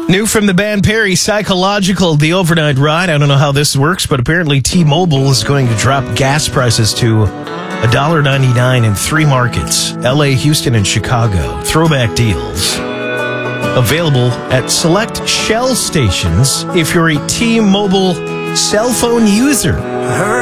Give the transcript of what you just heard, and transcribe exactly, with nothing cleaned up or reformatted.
New from the band Perry, Psychological, the overnight ride. I don't know how this works, but apparently T-Mobile is going to drop gas prices to one dollar ninety-nine in three markets, L A, Houston, and Chicago. Throwback deals. Available at select Shell stations if you're a T-Mobile cell phone user.